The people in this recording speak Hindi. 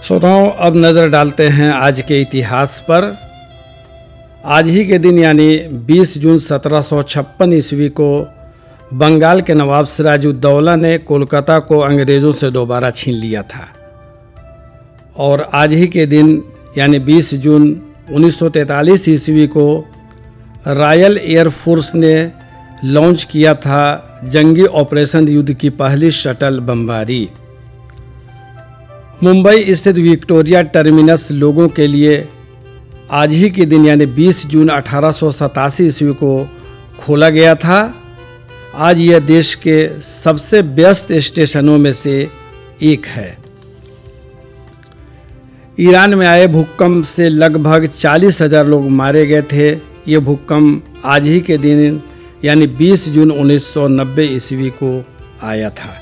श्रोताओं, अब नज़र डालते हैं आज के इतिहास पर। आज ही के दिन यानी 20 जून 1756 ईस्वी को बंगाल के नवाब सिराजुद्दौला ने कोलकाता को अंग्रेज़ों से दोबारा छीन लिया था। और आज ही के दिन यानी 20 जून 1943 ईस्वी को रॉयल एयरफोर्स ने लॉन्च किया था जंगी ऑपरेशन युद्ध की पहली शटल बमबारी। मुंबई स्थित विक्टोरिया टर्मिनस लोगों के लिए आज ही के दिन यानी 20 जून 1887 ईस्वी को खोला गया था। आज यह देश के सबसे व्यस्त स्टेशनों में से एक है। ईरान में आए भूकंप से लगभग 40,000 लोग मारे गए थे। ये भूकंप आज ही के दिन यानी 20 जून 1990 ईस्वी को आया था।